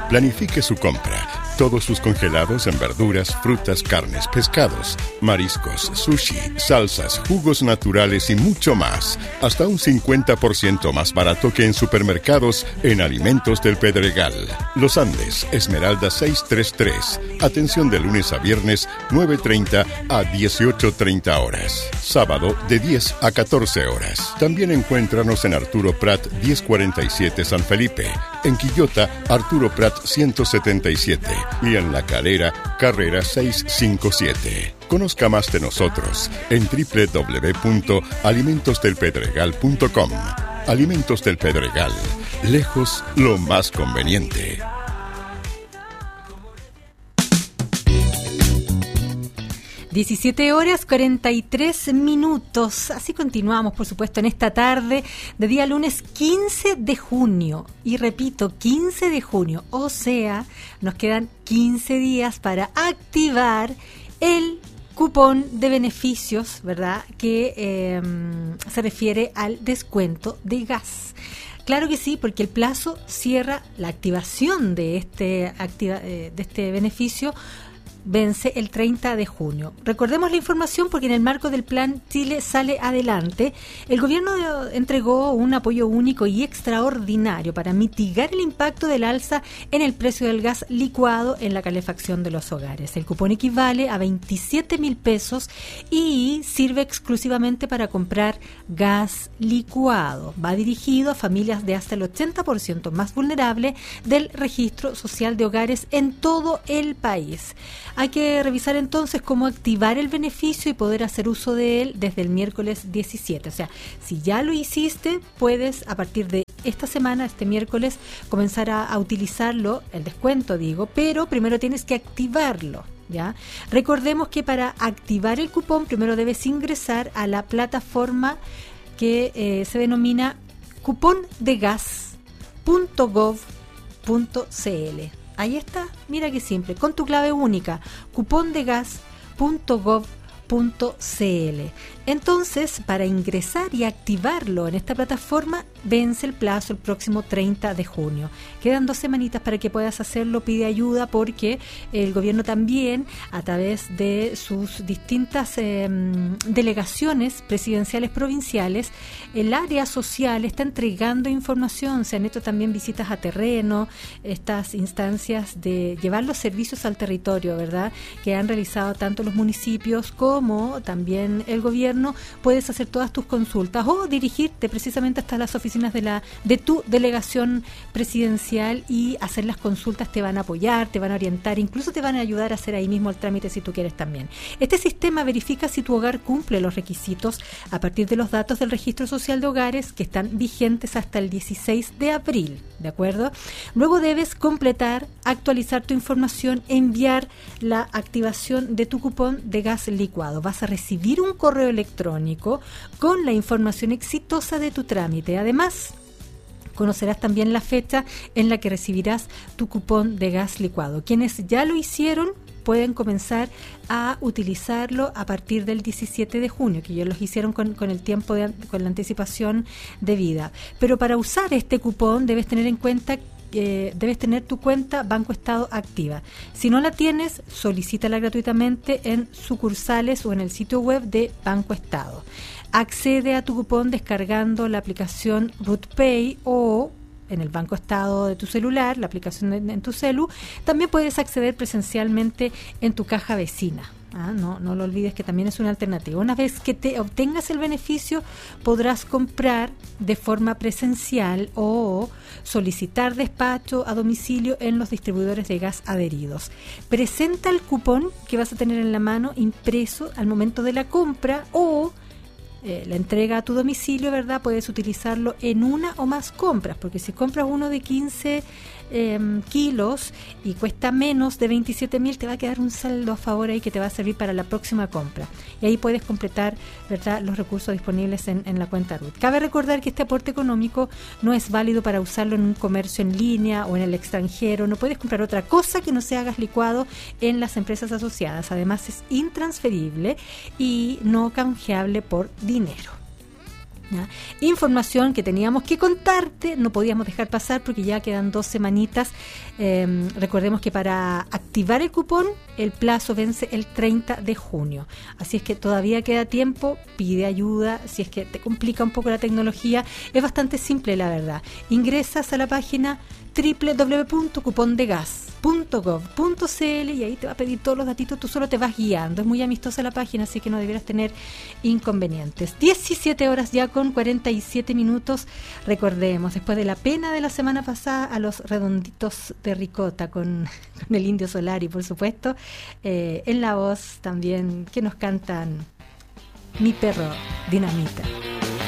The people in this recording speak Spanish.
Planifique su compra. Todos sus congelados en verduras, frutas, carnes, pescados, mariscos, sushi, salsas, jugos naturales y mucho más. Hasta un 50% más barato que en supermercados en Alimentos del Pedregal. Los Andes, Esmeralda 633. Atención de lunes a viernes, 9:30 a 18:30 horas. Sábado, de 10 a 14 horas. También encuéntranos en Arturo Prat 1047 San Felipe. En Quillota, Arturo Prat 177. Y en La Calera, Carrera 657. Conozca más de nosotros en www.alimentosdelpedregal.com. Alimentos del Pedregal. Lejos lo más conveniente. 17:43. Así continuamos, por supuesto, en esta tarde de día lunes 15 de junio. Y repito, 15 de junio. O sea, nos quedan 15 días para activar el cupón de beneficios, ¿verdad? Que se refiere al descuento de gas. Claro que sí, porque el plazo cierra la activación de este beneficio. Vence el 30 de junio. Recordemos la información porque en el marco del plan Chile Sale Adelante, el gobierno entregó un apoyo único y extraordinario para mitigar el impacto del alza en el precio del gas licuado en la calefacción de los hogares. El cupón equivale a 27.000 pesos y sirve exclusivamente para comprar gas licuado. Va dirigido a familias de hasta el 80% más vulnerable del registro social de hogares en todo el país. Hay que revisar entonces cómo activar el beneficio y poder hacer uso de él desde el miércoles 17. O sea, si ya lo hiciste, puedes a partir de esta semana, este miércoles, comenzar a utilizarlo, el descuento digo, pero primero tienes que activarlo. ¿Ya? Recordemos que para activar el cupón primero debes ingresar a la plataforma que se denomina cupondegas.gov.cl. Ahí está, mira qué simple, con tu clave única, cupondegas.gov.cl. Entonces, para ingresar y activarlo en esta plataforma, vence el plazo el próximo 30 de junio. Quedan 2 semanitas para que puedas hacerlo. Pide ayuda porque el gobierno también, a través de sus distintas delegaciones presidenciales provinciales, el área social está entregando información. Se han hecho también visitas a terreno, estas instancias de llevar los servicios al territorio, ¿verdad?, que han realizado tanto los municipios como también el gobierno. Puedes hacer todas tus consultas o dirigirte precisamente hasta las oficinas de tu delegación presidencial y hacer las consultas. Te van a apoyar, te van a orientar, incluso te van a ayudar a hacer ahí mismo el trámite si tú quieres también. Este sistema verifica si tu hogar cumple los requisitos a partir de los datos del registro social de hogares que están vigentes hasta el 16 de abril, ¿de acuerdo? Luego debes completar, actualizar tu información, enviar la activación de tu cupón de gas licuado. Vas a recibir un correo electrónico con la información exitosa de tu trámite. Además, conocerás también la fecha en la que recibirás tu cupón de gas licuado. Quienes ya lo hicieron pueden comenzar a utilizarlo a partir del 17 de junio, que ya los hicieron con el tiempo, con la anticipación debida. Pero para usar este cupón debes tener en cuenta debes tener tu cuenta Banco Estado activa. Si no la tienes, solicítala gratuitamente en sucursales o en el sitio web de Banco Estado. Accede a tu cupón descargando la aplicación RootPay o en el Banco Estado de tu celular, la aplicación en tu celu. También puedes acceder presencialmente en tu caja vecina. No lo olvides que también es una alternativa. Una vez que te obtengas el beneficio, podrás comprar de forma presencial o solicitar despacho a domicilio en los distribuidores de gas adheridos. Presenta el cupón que vas a tener en la mano impreso al momento de la compra o la entrega a tu domicilio, ¿verdad? Puedes utilizarlo en una o más compras, porque si compras uno de 15 kilos y cuesta menos de 27.000, te va a quedar un saldo a favor ahí que te va a servir para la próxima compra. Y ahí puedes completar, ¿verdad?, los recursos disponibles en la cuenta RUT. Cabe recordar que este aporte económico no es válido para usarlo en un comercio en línea o en el extranjero. No puedes comprar otra cosa que no sea gas licuado en las empresas asociadas. Además, es intransferible y no canjeable por dinero. ¿ya? Información que teníamos que contarte, no podíamos dejar pasar porque ya quedan 2 semanitas. Recordemos que para activar el cupón el plazo vence el 30 de junio, así es que todavía queda tiempo. Pide ayuda si es que te complica un poco la tecnología. Es bastante simple, la verdad. Ingresas a la página www.cupondegas.gov.cl y ahí te va a pedir todos los datitos, tú solo te vas guiando. Es muy amistosa la página, así que no debieras tener inconvenientes. 17 horas ya con 47 minutos. Recordemos, después de la pena de la semana pasada, a los redonditos de ricota con el Indio Solari, por supuesto, en la voz también que nos cantan Mi Perro Dinamita.